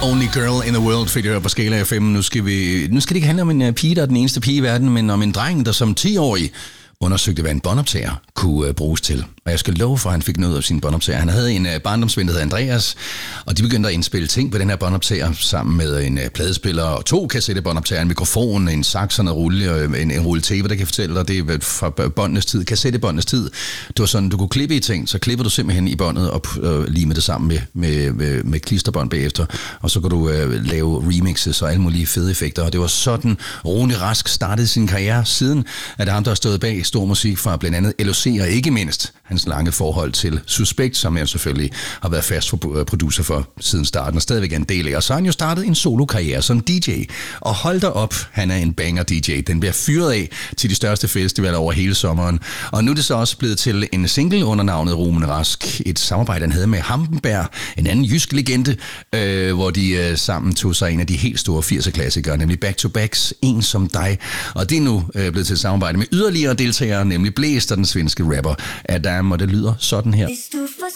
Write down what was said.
Only Girl in the World fik det på Skala FM. Nu skal det ikke handle om en pige, der er den eneste pige i verden, men om en dreng, der som 10-årig undersøgte, hvad en båndoptager kunne bruges til. Og jeg skal love for, at han fik noget af sin båndoptager. Han havde en barndomsven, der hed Andreas, og de begyndte at indspille ting på den her båndoptager sammen med en pladespiller og 2 kassettebåndoptager, en mikrofon, en saks og en rulle tape, der kan fortælle dig, det er fra båndenes tid, kassettebåndenes tid. Det var sådan, du kunne klippe i ting, så klipper du simpelthen i båndet og lime det sammen med klisterbånd bagefter, og så kan du lave remixes og alle mulige fede effekter. Og det var sådan, Rune Rask startede sin karriere siden, at ham, der har stået bag stor musik fra blandt andet LOC og ikke mindst hans lange forhold til Suspekt, som jeg selvfølgelig har været fast producer for siden starten og stadigvæk en del af. Og så har han jo startet en solo-karriere som DJ. Og hold da op, han er en banger-DJ. Den bliver fyret af til de største festivaler over hele sommeren. Og nu er det så også blevet til en single under navnet Rune Rask. Et samarbejde, han havde med Hampenberg, en anden jysk legende, hvor de sammen tog sig en af de helt store 80'er-klassikere, nemlig Back to Backs, En som dig. Og det er nu blevet til et samarbejde med yderligere deltagere, nemlig Blæst og den svenske rapper Adam, og det lyder sådan her.